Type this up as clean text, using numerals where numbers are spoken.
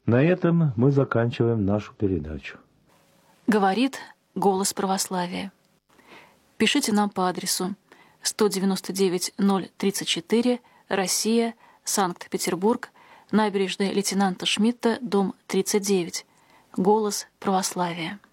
На этом мы заканчиваем нашу передачу. Говорит «Голос православия». Пишите нам по адресу 199-034, Россия, Санкт-Петербург, набережная лейтенанта Шмидта, дом 39. «Голос православия».